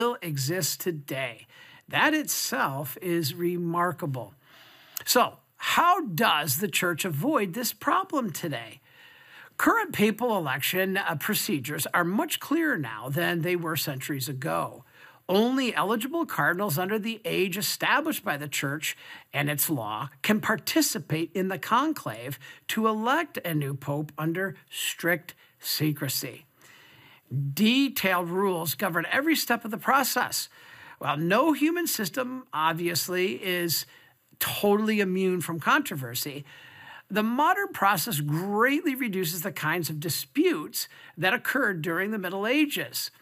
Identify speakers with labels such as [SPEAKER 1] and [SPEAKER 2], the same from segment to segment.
[SPEAKER 1] still exists today. That itself is remarkable. So, how does the church avoid this problem today? Current papal election procedures are much clearer now than they were centuries ago. Only eligible cardinals under the age established by the church and its law can participate in the conclave to elect a new pope under strict secrecy. Detailed rules govern every step of the process. While no human system, obviously, is totally immune from controversy, the modern process greatly reduces the kinds of disputes that occurred during the Middle Ages.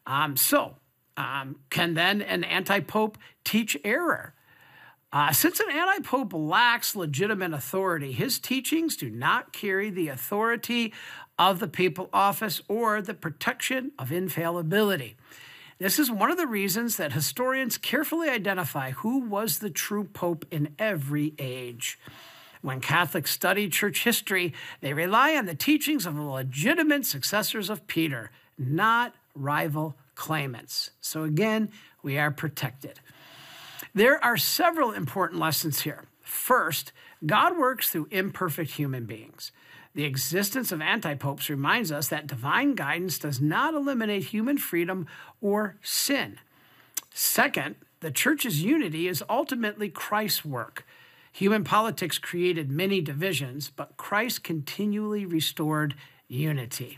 [SPEAKER 1] Can then an anti-pope teach error? Since an anti-pope lacks legitimate authority, his teachings do not carry the authority of the papal office or the protection of infallibility. This is one of the reasons that historians carefully identify who was the true pope in every age. When Catholics study church history, they rely on the teachings of the legitimate successors of Peter, not rival claimants. So again, we are protected. There are several important lessons here. First, God works through imperfect human beings. The existence of anti-popes reminds us that divine guidance does not eliminate human freedom or sin. Second, the church's unity is ultimately Christ's work. Human politics created many divisions, but Christ continually restored unity.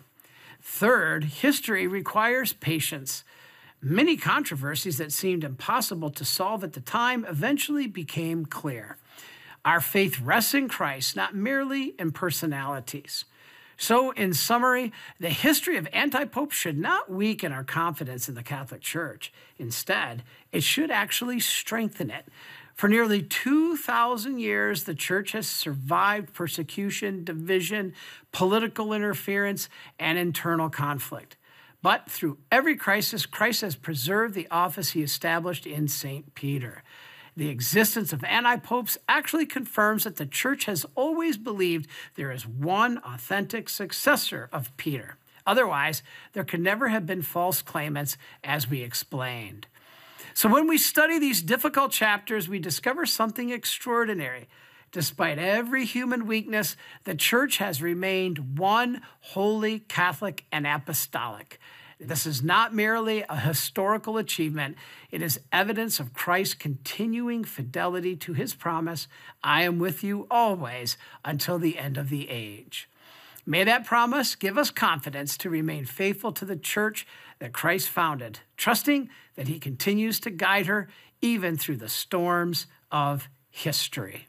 [SPEAKER 1] Third, history requires patience. Many controversies that seemed impossible to solve at the time eventually became clear. Our faith rests in Christ, not merely in personalities. So, in summary, the history of anti-popes should not weaken our confidence in the Catholic Church. Instead, it should actually strengthen it. For nearly 2,000 years, the church has survived persecution, division, political interference, and internal conflict. But through every crisis, Christ has preserved the office he established in St. Peter. The existence of anti-popes actually confirms that the church has always believed there is one authentic successor of Peter. Otherwise, there could never have been false claimants, as we explained. So when we study these difficult chapters, we discover something extraordinary. Despite every human weakness, the church has remained one, holy, Catholic, and apostolic. This is not merely a historical achievement. It is evidence of Christ's continuing fidelity to his promise, I am with you always until the end of the age. May that promise give us confidence to remain faithful to the church that Christ founded, trusting that he continues to guide her even through the storms of history.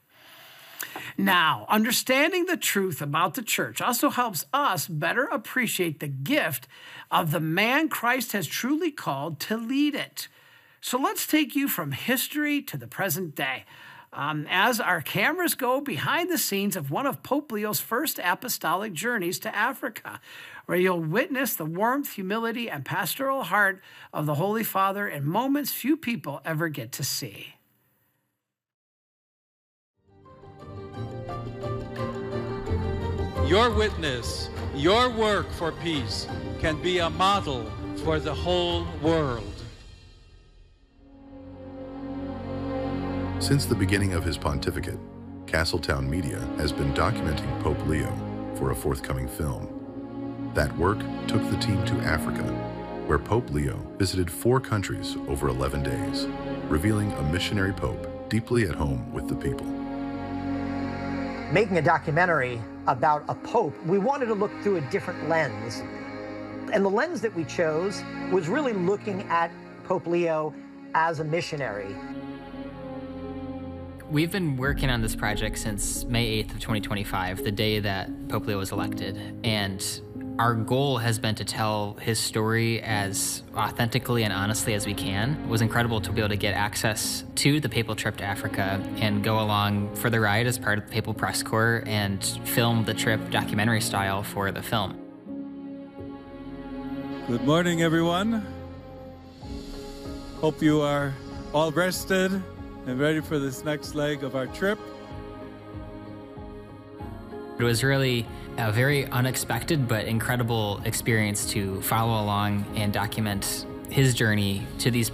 [SPEAKER 1] Now, understanding the truth about the church also helps us better appreciate the gift of the man Christ has truly called to lead it. So let's take you from history to the present day. As our cameras go behind the scenes of one of Pope Leo's first apostolic journeys to Africa, where you'll witness the warmth, humility, and pastoral heart of the Holy Father in moments few people ever get to see.
[SPEAKER 2] Your witness, your work for peace can be a model for the whole world.
[SPEAKER 3] Since the beginning of his pontificate, Castletown Media has been documenting Pope Leo for a forthcoming film. That work took the team to Africa, where Pope Leo visited 4 countries over 11 days, revealing a missionary pope deeply at home with the people.
[SPEAKER 4] Making a documentary about a pope, we wanted to look through a different lens. And the lens that we chose was really looking at Pope Leo as a missionary.
[SPEAKER 5] We've been working on this project since May 8th of 2025, the day that Pope Leo was elected. And our goal has been to tell his story as authentically and honestly as we can. It was incredible to be able to get access to the papal trip to Africa and go along for the ride as part of the Papal Press Corps and film the trip documentary style for the film.
[SPEAKER 2] Good morning, everyone. Hope you are all rested and ready for this next leg of our trip.
[SPEAKER 5] It was really a very unexpected but incredible experience to follow along and document his journey to these